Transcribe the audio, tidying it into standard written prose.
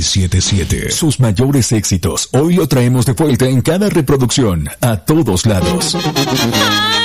977. Sus mayores éxitos hoy lo traemos de vuelta en cada reproducción, a todos lados.